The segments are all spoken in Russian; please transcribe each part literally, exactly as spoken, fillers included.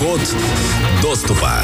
Код доступа.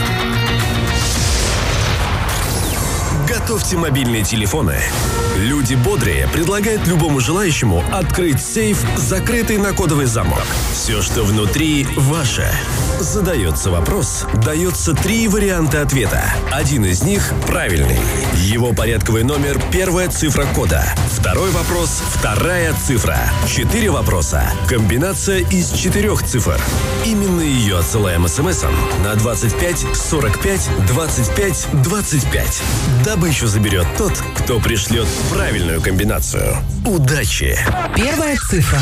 Готовьте мобильные телефоны. Люди бодрые предлагают любому желающему открыть сейф, закрытый на кодовый замок. Все, что внутри, ваше. Задается вопрос, дается три варианта ответа. Один из них правильный. Его порядковый номер – первая цифра кода. Второй вопрос – вторая цифра. Четыре вопроса – комбинация из четырех цифр. Именно ее отсылаем смс-ом на двадцать пять сорок пять двадцать пять двадцать пять. Добычу заберет тот, кто пришлет правильную комбинацию. Удачи! Первая цифра.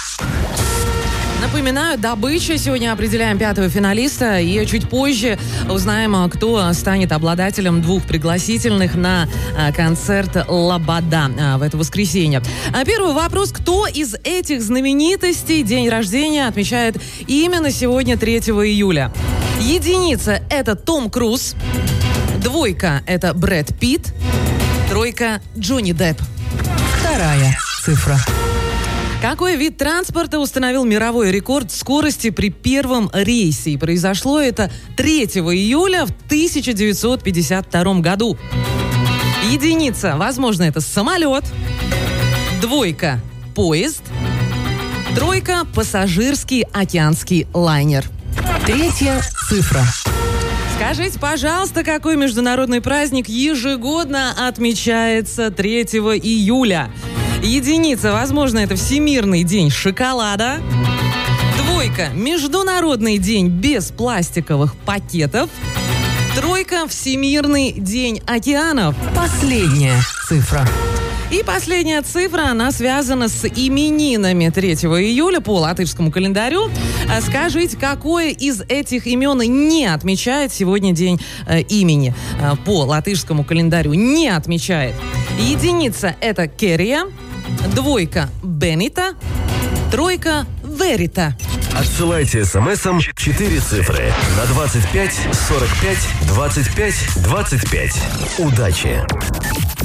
Напоминаю, добыча. Сегодня определяем пятого финалиста. И чуть позже узнаем, кто станет обладателем двух пригласительных на концерт «Лобода» в это воскресенье. Первый вопрос. Кто из этих знаменитостей день рождения отмечает именно сегодня, третьего июля? Единица – это Том Круз. Двойка – это Брэд Питт. Тройка – Джонни Депп. Вторая цифра. Какой вид транспорта установил мировой рекорд скорости при первом рейсе? И произошло это третьего июля в тысяча девятьсот пятьдесят втором году. Единица. Возможно, это самолет. Двойка – поезд. Тройка – пассажирский океанский лайнер. Третья цифра. Скажите, пожалуйста, какой международный праздник ежегодно отмечается третьего июля? Единица, возможно, это Всемирный день шоколада. Двойка – Международный день без пластиковых пакетов. Тройка – Всемирный день океанов. Последняя цифра. И последняя цифра, она связана с именинами третьего июля по латышскому календарю. Скажите, какое из этих имен не отмечает сегодня день э, имени? Э, по латышскому календарю не отмечает. Единица – это Керия. Двойка – Бенита. Тройка – Верита. Отсылайте смс-ом четыре цифры на двадцать пять сорок пять двадцать пять двадцать пять. Удачи!